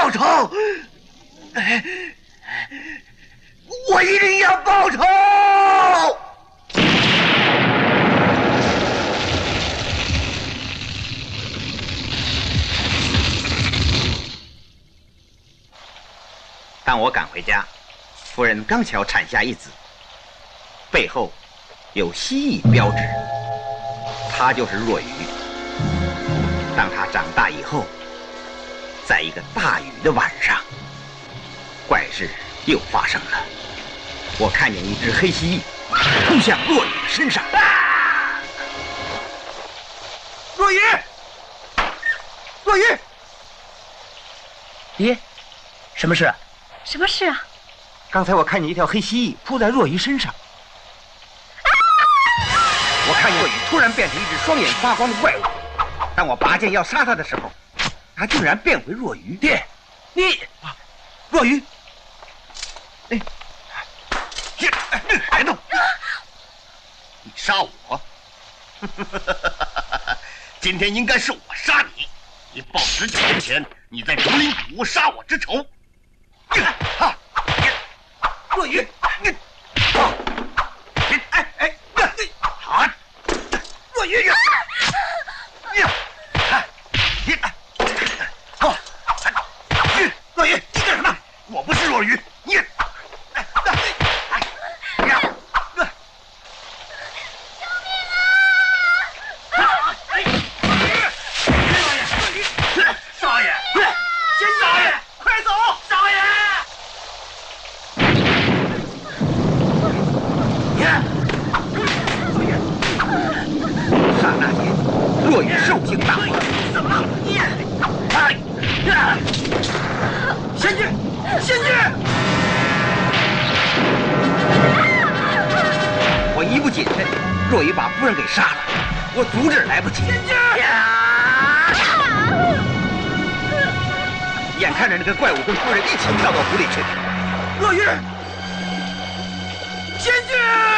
报仇！我一定要报仇！ 当我赶回家，夫人刚巧产下一子，背后有蜥蜴标志，它就是若愚。当它长大以后，在一个大雨的晚上，怪事又发生了。我看见一只黑蜥蜴冲向若愚的身上。 若愚，若愚， 爹，什么事？ 什么事啊？ 刚才我看见一条黑蜥蜴扑在若愚身上，我看见若愚突然变成一只双眼发光的怪物。当我拔剑要杀它的时候，它竟然变回若愚。 爹，你， 若愚，别动！ 你杀我？今天应该是我杀你，以报10几年前你在竹林谷杀我之仇。 若愚，若愚，若愚，你干什么？ 我不是若愚，你。少爷，少爷，快走！少爷。 刹那间，若愚兽性大发。 怎么了？ 仙君，仙君！我一不谨慎，若愚把夫人给杀了，我阻止来不及。仙君！眼看着那个怪物跟夫人一起跳到湖里去。若愚，仙君！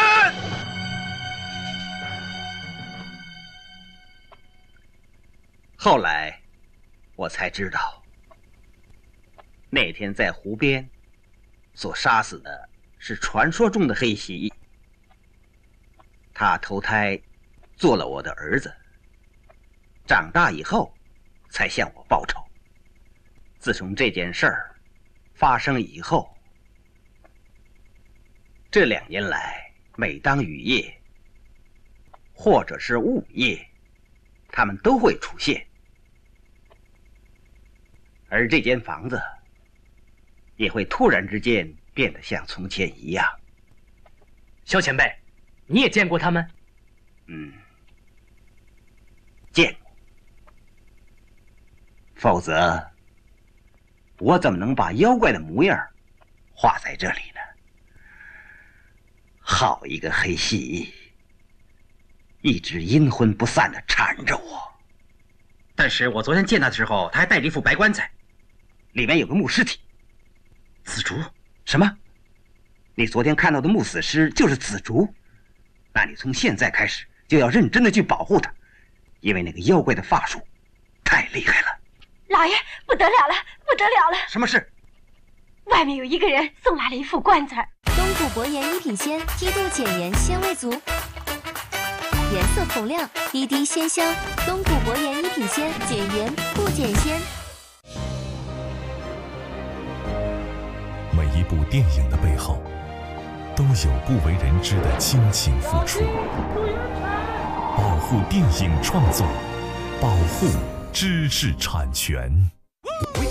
后来，我才知道，那天在湖边所杀死的是传说中的黑蜥蜴。他投胎做了我的儿子，长大以后才向我报仇。自从这件事儿发生以后，这2年来，每当雨夜或者是雾夜，他们都会出现。而这间房子也会突然之间变得像从前一样。 萧前辈，你也见过他们？ 见过。否则，我怎么能把妖怪的模样画在这里呢？好一个黑蜥蜴，一直阴魂不散地缠着我。 但是我昨天见他的时候，他还带着一副白棺材， 里面有个木尸体。 紫竹？ 什么？你昨天看到的木死尸就是紫竹？那你从现在开始就要认真的去保护它，因为那个妖怪的法术太厉害了。 老爷，不得了了，不得了了！ 什么事？ 外面有一个人送来了一副棺材。 东谷博颜一品鲜，梯度减盐，鲜味足，颜色红亮，滴滴鲜香。东谷博颜一品鲜，减盐不减鲜。 每一部电影的背后，都有不为人知的倾情付出。保护电影创作，保护知识产权。